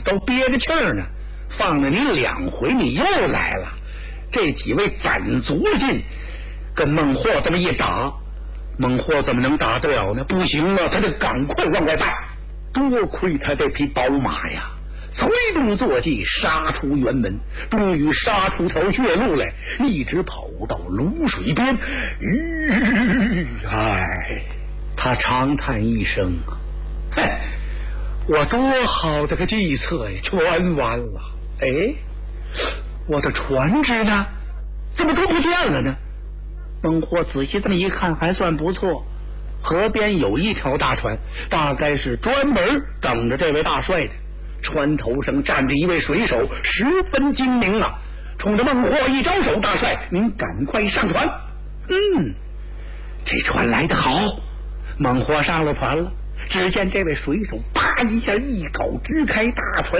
都憋着气儿呢，放了你2回，你又来了。这几位攒足了劲，跟孟获这么一打，孟获怎么能打得了呢？不行了，他得赶快往外带。多亏他这匹宝马呀，催动坐骑杀出辕门，终于杀出条血路来，一直跑到卤水边。他长叹一声，我多好的个计策呀，全完了。我的船只呢？怎么都不见了呢？孟获仔细这么一看，还算不错，河边有一条大船，大概是专门等着这位大帅的。船头上站着一位水手，十分精明啊，冲着孟获一招手，大帅您赶快上船。这船来得好。孟获上了船了，只见这位水手啪一下一镐支开大船